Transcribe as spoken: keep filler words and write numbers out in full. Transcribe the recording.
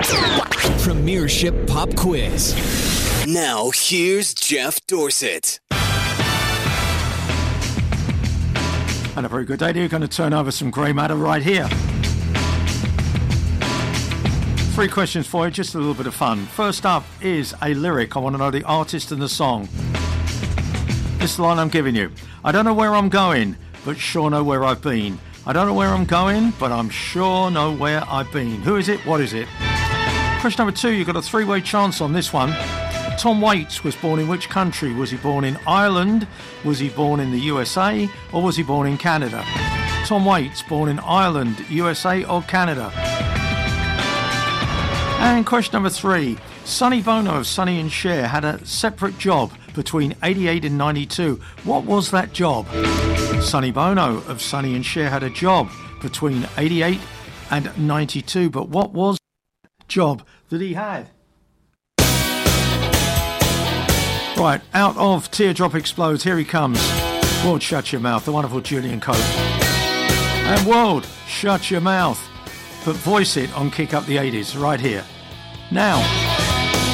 Premiership Pop Quiz. Now, here's Jeff Dorsett. And a very good day to you. Going to turn over some grey matter right here. Three questions for you, just a little bit of fun. First up is a lyric. I want to know the artist and the song. This is the line I'm giving you. I don't know where I'm going, but sure know where I've been. I don't know where I'm going, but I'm sure know where I've been. Who is it? What is it? Question number two, you've got a three-way chance on this one. Tom Waits was born in which country? Was he born in Ireland? Was he born in the U S A? Or was he born in Canada? Tom Waits, born in Ireland, U S A or Canada? And question number three, Sonny Bono of Sonny and Cher had a separate job between eighty-eight and ninety-two. What was that job? Sonny Bono of Sonny and Cher had a job between eighty-eight and ninety-two, but what was the job that he had? Right, out of Teardrop Explodes, here he comes. World, Shut Your Mouth, the wonderful Julian Cope. And World, Shut Your Mouth, but voice it on Kick Up the eighties right here. Now.